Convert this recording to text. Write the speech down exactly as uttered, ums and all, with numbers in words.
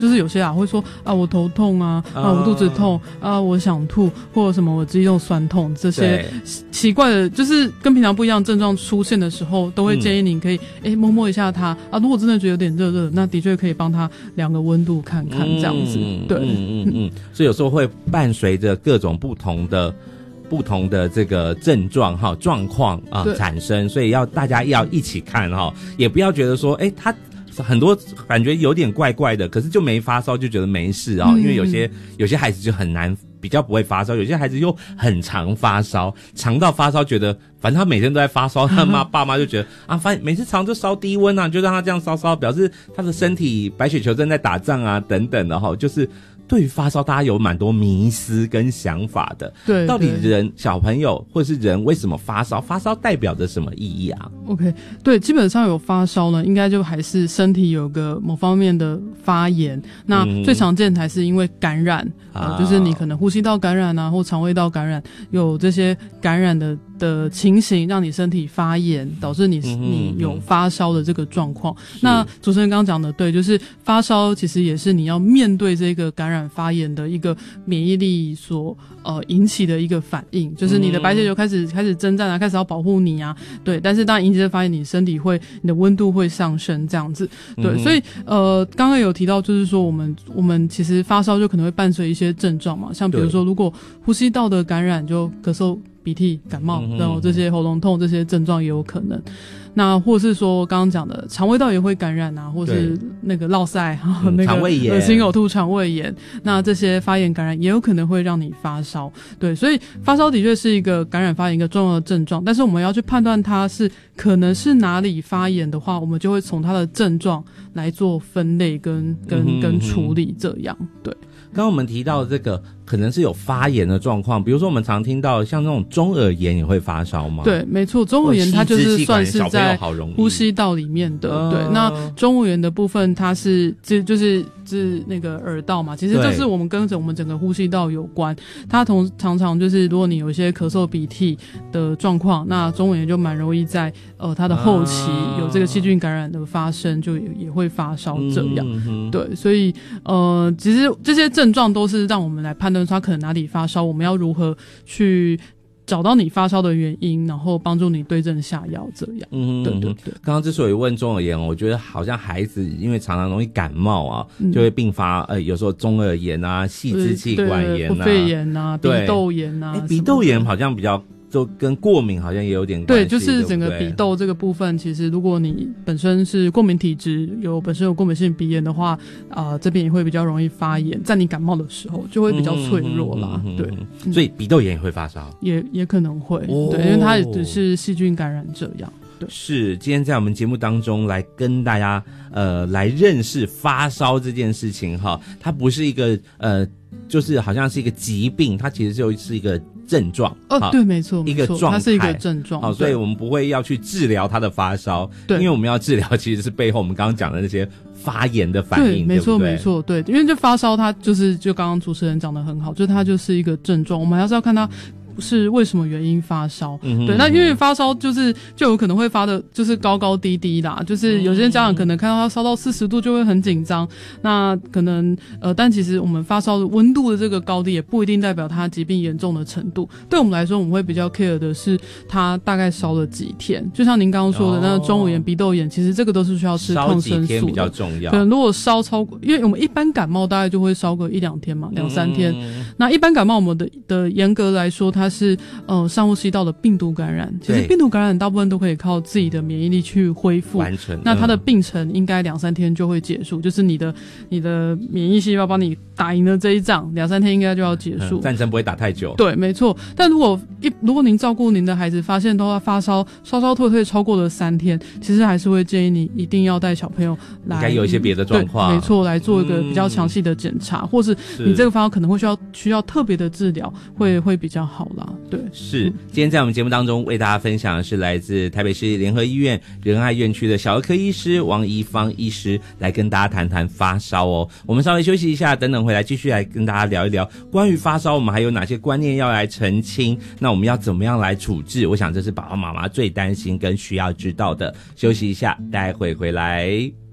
就是有些啊会说啊我头痛啊啊我肚子痛啊我想吐或者什么我肌肉酸痛这些奇怪的，就是跟平常不一样的症状出现的时候，都会建议你可以哎、欸、摸摸一下它啊，如果真的觉得有点热热，那的确可以帮他量个温度看看这样子。 嗯、 对， 嗯嗯嗯，所以有时候会伴随着各种不同的。不同的这个症状哈状况啊产生，所以要大家要一起看哈，也不要觉得说，哎、欸，他很多感觉有点怪怪的，可是就没发烧就觉得没事啊、嗯，因为有些有些孩子就很难，比较不会发烧，有些孩子又很常发烧，常到发烧觉得反正他每天都在发烧，他妈爸妈就觉得啊，反正每次常就烧低温啊，就让他这样烧烧，表示他的身体白血球正在打仗啊等等的哈，就是。对于发烧，大家有蛮多迷思跟想法的。 对， 到底人小朋友或是人为什么发烧？发烧代表着什么意义啊 ？OK， 对，基本上有发烧呢，应该就还是身体有个某方面的发炎。那最常见的还是因为感染，嗯、呃，就是你可能呼吸道感染啊，或肠胃道感染，有这些感染的。的情形让你身体发炎，导致你、嗯、你有发烧的这个状况。那主持人刚刚讲的对，就是发烧其实也是你要面对这个感染发炎的一个免疫力所呃引起的一个反应，就是你的白血球开始、嗯、开始征战啊，开始要保护你啊，对。但是当然引起的发炎，你身体会你的温度会上升这样子，对。嗯、所以呃刚刚有提到就是说我们我们其实发烧就可能会伴随一些症状嘛，像比如说如果呼吸道的感染就咳嗽。鼻涕、感冒，然后这些喉咙痛这些症状也有可能。那或是说刚刚讲的肠胃道也会感染啊，或是那个落塞、嗯、那个肠胃炎、 恶心呕吐、肠胃炎，那这些发炎感染也有可能会让你发烧。对，所以发烧的确是一个感染发炎一个重要的症状，但是我们要去判断它是可能是哪里发炎的话，我们就会从它的症状来做分类跟跟、嗯、跟处理这样。对。 刚刚我们提到这个可能是有发炎的状况，比如说我们常听到像那种中耳炎也会发烧吗？ 对，没错，中耳炎它就是算是在呼吸道里面的。对，那中耳炎的部分它是这就是是那个耳道嘛，其实就是我们跟着我们整个呼吸道有关。它同常常就是如果你有一些咳嗽鼻涕的状况，那中耳炎就蛮容易在呃它的后期有这个细菌感染的发生，就也也会发烧这样。嗯、对，所以呃其实这些症状都是让我们来判断说他可能哪里发烧，我们要如何去找到你发烧的原因，然后帮助你对症下药这样。嗯，对对对。 刚刚之所以问中耳炎，我觉得好像孩子因为常常容易感冒啊，嗯、就会并发呃有时候中耳炎啊、细支气管炎啊、 肺炎啊、鼻窦炎啊。 鼻窦炎好像比较。就跟过敏好像也有点关系， 对，就是整个鼻窦这个部分，其实如果你本身是过敏体质，有本身有过敏性鼻炎的话，啊、呃，这边也会比较容易发炎，在你感冒的时候就会比较脆弱啦，嗯、对、 嗯，所以鼻窦炎也会发烧， 也也可能会，哦、对，因为它也只是细菌感染这样。对， 是今天在我们节目当中来跟大家呃来认识发烧这件事情哈，它不是一个呃，就是好像是一个疾病，它其实就是一个症状哦，对，没错， 一个状态， 它是一个症状， 好，所以我们不会要去治疗它的发烧，对，因为我们要治疗其实是背后我们刚刚讲的那些发炎的反应， 对，没错， 对对没错，对，因为这发烧它就是就刚刚主持人讲的很好，就是它就是一个症状，我们还是要看它。是为什么原因发烧、嗯、对，那因为发烧就是就有可能会发的就是高高低低啦，就是有些家长可能看到他烧到四十度就会很紧张，那可能呃但其实我们发烧的温度的这个高低也不一定代表他疾病严重的程度，对我们来说我们会比较 care 的是他大概烧了几天，就像您刚刚说的那个中耳炎、鼻窦炎，其其实这个都是需要吃抗生素的，烧几天比较重要，可能如果烧超过，因为我们一般感冒大概就会烧个一两天嘛，两三天、嗯、那一般感冒我们的的严格来说它是呃上呼吸道的病毒感染，其实病毒感染大部分都可以靠自己的免疫力去恢复完成，那它的病程应该两三天就会结束，就是你的你的免疫细胞帮你打赢了这一仗，两三天应该就要结束、嗯、 战争不会打太久， 对，没错。但如果一如果您照顾您的孩子发现都要发烧烧烧退退超过了三天，其实还是会建议你一定要带小朋友来，应该有一些别的状况，没错，来做一个比较详细的检查、嗯、或是你这个发烧可能会需要需要特别的治疗，会会比较好啦。对，是。今天在我们节目当中为大家分享的是来自台北市联合医院仁爱院区的小儿科医师王宜芳医师，来跟大家谈谈发烧哦。我们稍微休息一下，等等回来继续来跟大家聊一聊关于发烧我们还有哪些观念要来澄清，那我们要怎么样来处置，我想这是爸爸妈妈最担心跟需要知道的。休息一下，待会回来。